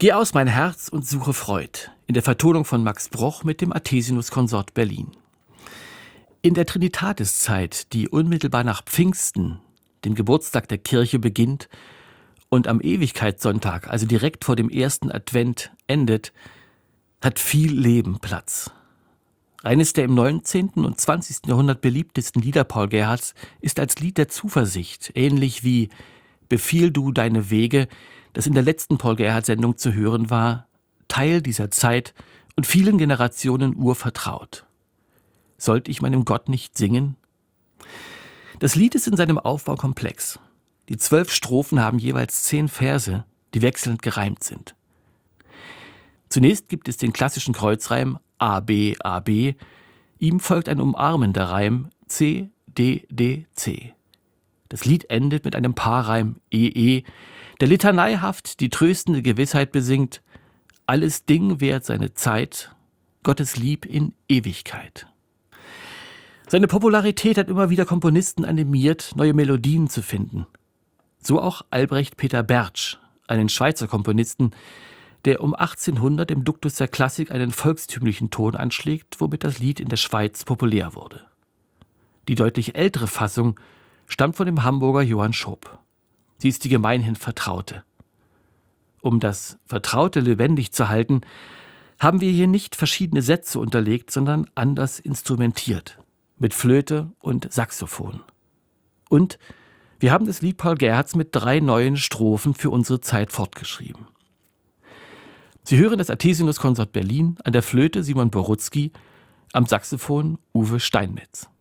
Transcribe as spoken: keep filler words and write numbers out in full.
Geh aus mein Herz und suche Freud, in der Vertonung von Max Broch mit dem Athesinuskonsort Berlin. In der Trinitatiszeit, die unmittelbar nach Pfingsten, dem Geburtstag der Kirche, beginnt und am Ewigkeitssonntag, also direkt vor dem ersten Advent, endet, hat viel Leben Platz. Eines der im neunzehnten und zwanzigsten Jahrhundert beliebtesten Lieder Paul Gerhardts ist als Lied der Zuversicht, ähnlich wie »Befiehl du deine Wege«, das in der letzten Paul Gerhardt-Sendung zu hören war, Teil dieser Zeit und vielen Generationen urvertraut. Sollte ich meinem Gott nicht singen? Das Lied ist in seinem Aufbau komplex. Die zwölf Strophen haben jeweils zehn Verse, die wechselnd gereimt sind. Zunächst gibt es den klassischen Kreuzreim A B A B, ihm folgt ein umarmender Reim C D D C. Das Lied endet mit einem Paarreim E E, der litaneihaft die tröstende Gewissheit besingt: Alles Ding währt seine Zeit, Gottes Lieb in Ewigkeit. Seine Popularität hat immer wieder Komponisten animiert, neue Melodien zu finden. So auch Albrecht Peter Bertsch, einen Schweizer Komponisten, der um achtzehnhundert im Duktus der Klassik einen volkstümlichen Ton anschlägt, womit das Lied in der Schweiz populär wurde. Die deutlich ältere Fassung stammt von dem Hamburger Johann Schoop. Sie ist die gemeinhin Vertraute. Um das Vertraute lebendig zu halten, haben wir hier nicht verschiedene Sätze unterlegt, sondern anders instrumentiert, mit Flöte und Saxophon. Und wir haben das Lied Paul Gerhardts mit drei neuen Strophen für unsere Zeit fortgeschrieben. Sie hören das Athesinuskonsort Berlin, an der Flöte Simon Borutzki, am Saxophon Uwe Steinmetz.